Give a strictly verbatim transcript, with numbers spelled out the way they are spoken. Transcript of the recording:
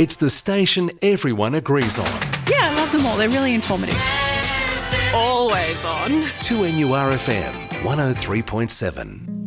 It's the station everyone agrees on. Yeah, I love them all. They're really informative. Always on. two N U R F M, one oh three point seven.